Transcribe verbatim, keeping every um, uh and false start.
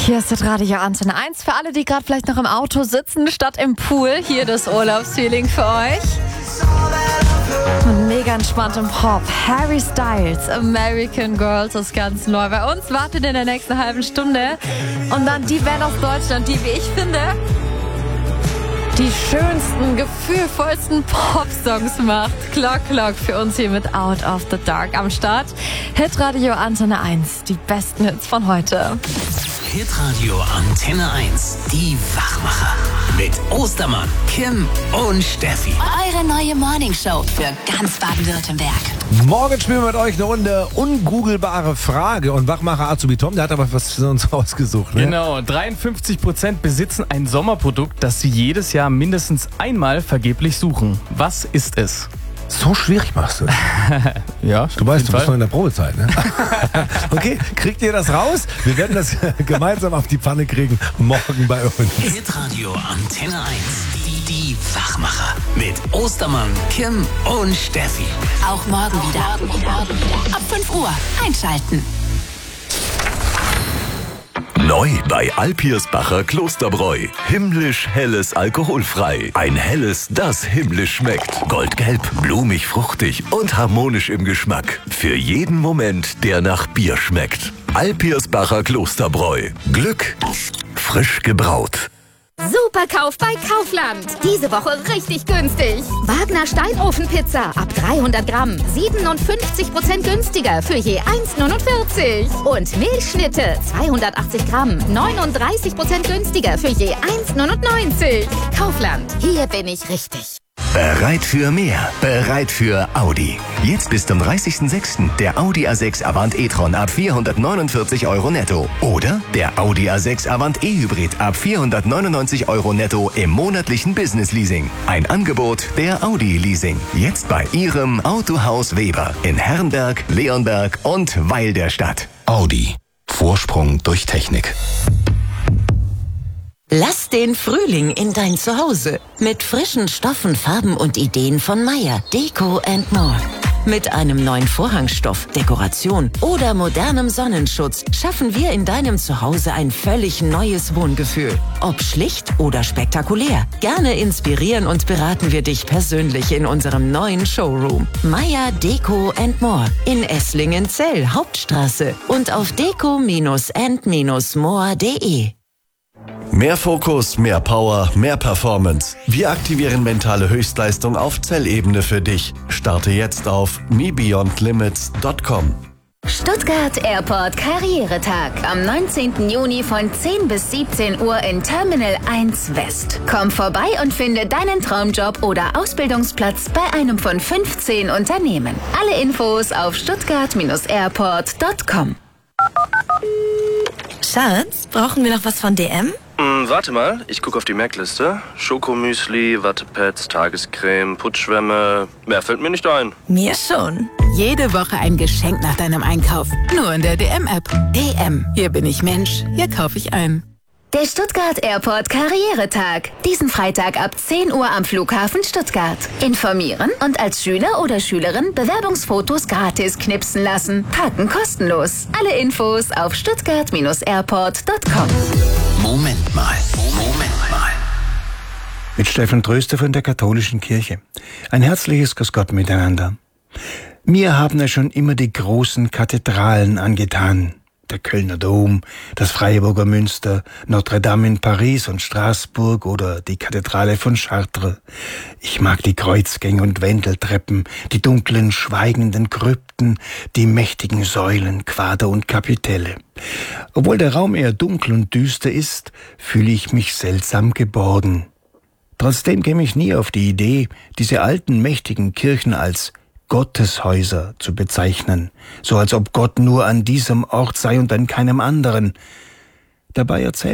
Hier ist das Radio Antenne eins. Für alle, die gerade vielleicht noch im Auto sitzen, statt im Pool. Hier das Urlaubsfeeling für euch. Und mega entspannt im Pop. Harry Styles, American Girls, ist ganz neu. Bei uns wartet in der nächsten halben Stunde. Und dann die Band aus Deutschland, die, wie ich finde, die schönsten, gefühlvollsten Pop-Songs macht. Clock Clock für uns hier mit Out of the Dark am Start. Hitradio Antenne eins, die besten Hits von heute. Hitradio Antenne eins, die Wachmacher. Mit Ostermann, Kim und Steffi. Eure neue Morningshow für ganz Baden-Württemberg. Morgen spielen wir mit euch eine Runde ungoogelbare Frage. Und Wachmacher Azubi Tom, der hat aber was für uns rausgesucht. Ne? Genau, dreiundfünfzig Prozent besitzen ein Sommerprodukt, das sie jedes Jahr mindestens einmal vergeblich suchen. Was ist es? So schwierig machst du. Ja, du weißt, du bist noch in der Probezeit, ne? Okay, kriegt ihr das raus? Wir werden das gemeinsam auf die Pfanne kriegen, morgen bei uns. Hitradio Antenne eins, die, die Wachmacher. Mit Ostermann, Kim und Steffi. Auch morgen wieder. Ab fünf Uhr einschalten. Neu bei Alpirsbacher Klosterbräu. Himmlisch helles alkoholfrei. Ein helles, das himmlisch schmeckt. Goldgelb, blumig, fruchtig und harmonisch im Geschmack. Für jeden Moment, der nach Bier schmeckt. Alpirsbacher Klosterbräu. Glück, frisch gebraut. Super Kauf bei Kaufland. Diese Woche richtig günstig. Wagner Steinofenpizza ab dreihundert Gramm. siebenundfünfzig Prozent günstiger für je eins neunundvierzig. Und Milchschnitte zweihundertachtzig Gramm. neununddreißig Prozent günstiger für je eins neunundneunzig. Kaufland. Hier bin ich richtig. Bereit für mehr. Bereit für Audi. Jetzt bis zum dreißigsten sechsten der Audi A sechs Avant e-tron ab vierhundertneunundvierzig Euro netto. Oder der Audi A sechs Avant e-Hybrid ab vierhundertneunundneunzig Euro netto im monatlichen Business-Leasing. Ein Angebot der Audi Leasing. Jetzt bei Ihrem Autohaus Weber in Herrenberg, Leonberg und Weil der Stadt. Audi. Vorsprung durch Technik. Lass den Frühling in dein Zuhause mit frischen Stoffen, Farben und Ideen von Meier, Deko and More. Mit einem neuen Vorhangstoff, Dekoration oder modernem Sonnenschutz schaffen wir in deinem Zuhause ein völlig neues Wohngefühl. Ob schlicht oder spektakulär, gerne inspirieren und beraten wir dich persönlich in unserem neuen Showroom. Meier Deko and More in Esslingen-Zell, Hauptstraße und auf deko and more punkt de. Mehr Fokus, mehr Power, mehr Performance. Wir aktivieren mentale Höchstleistung auf Zellebene für dich. Starte jetzt auf me beyond limits punkt com. Stuttgart Airport Karrieretag am neunzehnten Juni von zehn bis siebzehn Uhr in Terminal eins West. Komm vorbei und finde deinen Traumjob oder Ausbildungsplatz bei einem von fünfzehn Unternehmen. Alle Infos auf stuttgart airport punkt com. Schatz, brauchen wir noch was von D M? Hm, warte mal, ich gucke auf die Merkliste. Schokomüsli, Wattepads, Tagescreme, Putzschwämme. Mehr fällt mir nicht ein. Mir schon. Jede Woche ein Geschenk nach deinem Einkauf. Nur in der D M-App. D M. Hier bin ich Mensch. Hier kaufe ich ein. Der Stuttgart Airport Karrieretag. Diesen Freitag ab zehn Uhr am Flughafen Stuttgart. Informieren und als Schüler oder Schülerin Bewerbungsfotos gratis knipsen lassen. Parken kostenlos. Alle Infos auf stuttgart airport punkt com. Moment mal, Moment mal. Mit Steffen Tröster von der Katholischen Kirche. Ein herzliches Grüß Gott miteinander. Mir haben es schon immer die großen Kathedralen angetan. Der Kölner Dom, das Freiburger Münster, Notre Dame in Paris und Straßburg oder die Kathedrale von Chartres. Ich mag die Kreuzgänge und Wendeltreppen, die dunklen, schweigenden Krypten, die mächtigen Säulen, Quader und Kapitelle. Obwohl der Raum eher dunkel und düster ist, fühle ich mich seltsam geborgen. Trotzdem käme ich nie auf die Idee, diese alten, mächtigen Kirchen als Gotteshäuser zu bezeichnen, so als ob Gott nur an diesem Ort sei und an keinem anderen. Dabei erzählt